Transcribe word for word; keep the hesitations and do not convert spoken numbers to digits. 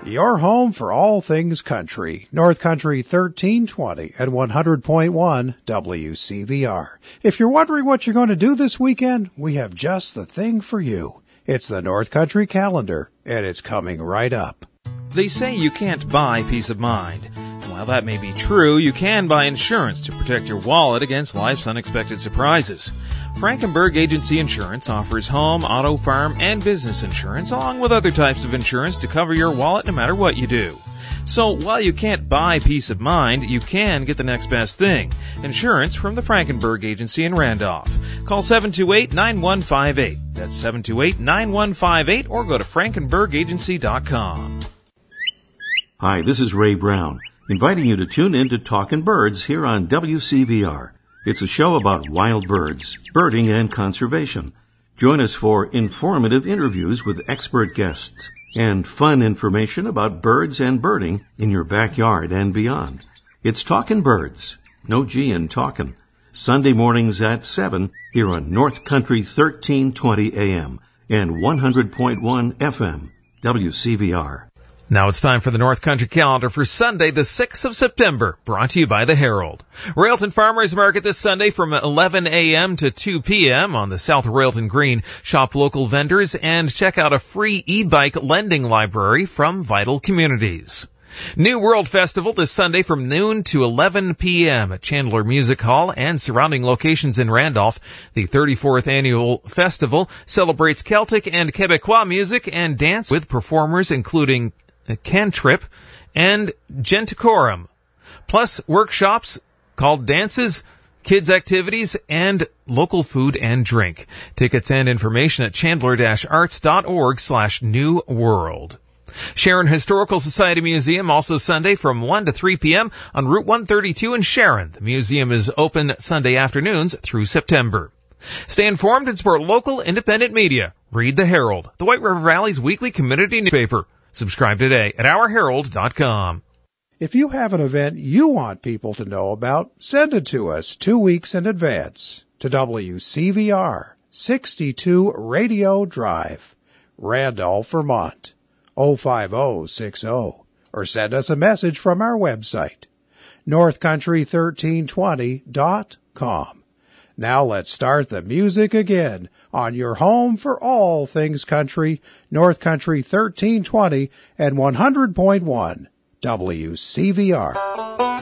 Your home for all things country. North Country thirteen twenty and one hundred point one W C V R. If you're wondering what you're going to do this weekend, we have just the thing for you. It's the North Country calendar, and it's coming right up. They say you can't buy peace of mind. While that may be true, you can buy insurance to protect your wallet against life's unexpected surprises. Frankenberg Agency Insurance offers home, auto, farm, and business insurance, along with other types of insurance to cover your wallet no matter what you do. So while you can't buy peace of mind, you can get the next best thing. Insurance from the Frankenberg Agency in Randolph. Call seven two eight, nine one five eight. That's seven two eight, nine one five eight, or go to frankenberg agency dot com. Hi, this is Ray Brown, inviting you to tune in to Talkin' Birds here on W C V R. It's a show about wild birds, birding, and conservation. Join us for informative interviews with expert guests and fun information about birds and birding in your backyard and beyond. It's Talkin' Birds, no G in talkin', Sunday mornings at seven here on North Country thirteen twenty A M and one hundred point one F M, W C V R. Now it's time for the North Country calendar for Sunday, the sixth of September, brought to you by the Herald. Railton Farmers Market this Sunday from eleven A M to two P M on the South Railton Green. Shop local vendors and check out a free e-bike lending library from Vital Communities. New World Festival this Sunday from noon to eleven P M at Chandler Music Hall and surrounding locations in Randolph. The thirty-fourth annual festival celebrates Celtic and Quebecois music and dance with performers including Cantrip and Genticorum, plus workshops called dances, kids activities, and local food and drink. Tickets and information at chandler dash arts dot org slash new world. Sharon Historical Society Museum also Sunday from one to three P M on Route one thirty-two in Sharon. The museum is open Sunday afternoons through September. Stay informed and support local independent media. Read the Herald, the White River Valley's weekly community newspaper. Subscribe today at our herald dot com. If you have an event you want people to know about, send it to us two weeks in advance to W C V R, sixty-two Radio Drive, Randolph, Vermont, oh five oh six oh, or send us a message from our website, north country thirteen twenty dot com. Now let's start the music again on your home for all things country, North Country thirteen twenty and one hundred point one W C V R.